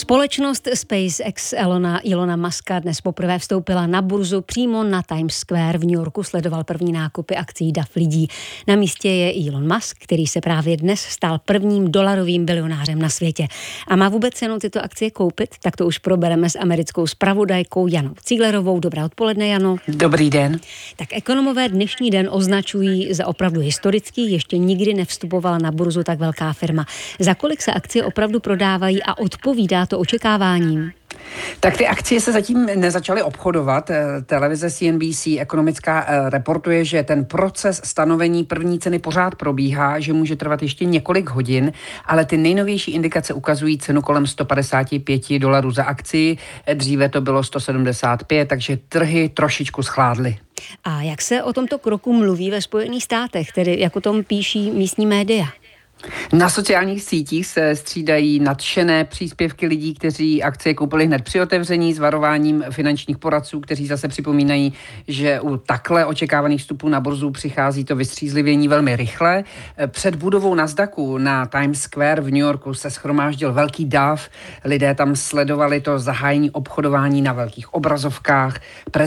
Společnost SpaceX Elona Muska dnes poprvé vstoupila na burzu přímo na Times Square v New Yorku. Sledoval první nákupy akcií dav lidí. Na místě je Elon Musk, který se právě dnes stal prvním dolarovým bilionářem na světě. A má vůbec cenu tyto akcie koupit? Tak to už probereme s americkou zpravodajkou Janou Ciglerovou. Dobré odpoledne, Jano. Dobrý den. Tak ekonomové dnešní den označují za opravdu historický. Ještě nikdy nevstupovala na burzu tak velká firma. Za kolik se akcie opravdu prodávají a odpovídá to očekáváním? Tak ty akcie se zatím nezačaly obchodovat. Televize CNBC ekonomická reportuje, že ten proces stanovení první ceny pořád probíhá, že může trvat ještě několik hodin, ale ty nejnovější indikace ukazují cenu kolem $155 za akci. Dříve to bylo 175, takže trhy trošičku schládly. A jak se o tomto kroku mluví ve Spojených státech, tedy jak o tom píší místní média? Na sociálních sítích se střídají nadšené příspěvky lidí, kteří akcie koupili hned při otevření, s varováním finančních poradců, kteří zase připomínají, že u takhle očekávaných vstupů na burzu přichází to vystřízlivění velmi rychle. Před budovou Nasdaqu na Times Square v New Yorku se shromáždil velký dav. Lidé tam sledovali to zahájení obchodování na velkých obrazovkách.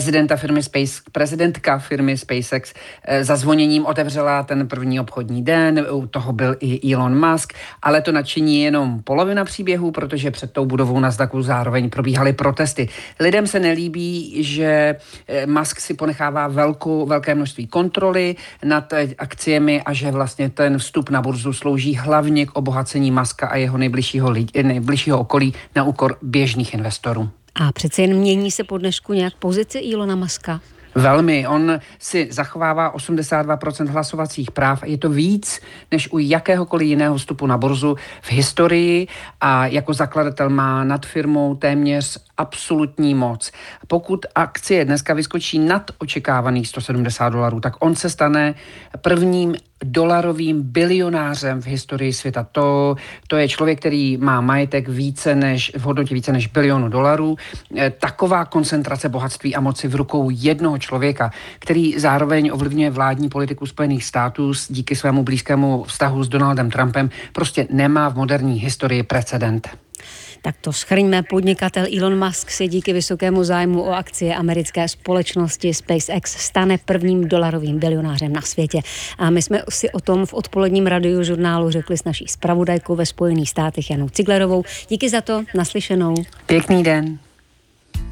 Prezidentka firmy SpaceX zazvoněním otevřela ten první obchodní den. U toho byl i Elon Musk, ale to nadšení je jenom polovina příběhu, protože před tou budovou Nasdaqu zároveň probíhaly protesty. Lidem se nelíbí, že Musk si ponechává velké množství kontroly nad akciemi a že vlastně ten vstup na burzu slouží hlavně k obohacení Muska a jeho nejbližšího okolí na úkor běžných investorů. A přece jen mění se po dnešku nějak pozice Elona Muska? Velmi. On si zachovává 82% hlasovacích práv. Je to víc než u jakéhokoliv jiného vstupu na burzu v historii a jako zakladatel má nad firmou téměř absolutní moc. Pokud akcie dneska vyskočí nad očekávaných $170, tak on se stane prvním dolarovým bilionářem v historii světa. To je člověk, který má majetek v hodnotě více než $1 bilion. Taková koncentrace bohatství a moci v rukou jednoho člověka, který zároveň ovlivňuje vládní politiku Spojených států díky svému blízkému vztahu s Donaldem Trumpem, prostě nemá v moderní historii precedent. Tak to shrňme. Podnikatel Elon Musk se díky vysokému zájmu o akcie americké společnosti SpaceX stane prvním dolarovým bilionářem na světě. A my jsme si o tom v odpoledním radiožurnálu řekli s naší zpravodajkou ve Spojených státech Janou Ciglerovou. Díky za to, naslyšenou. Pěkný den.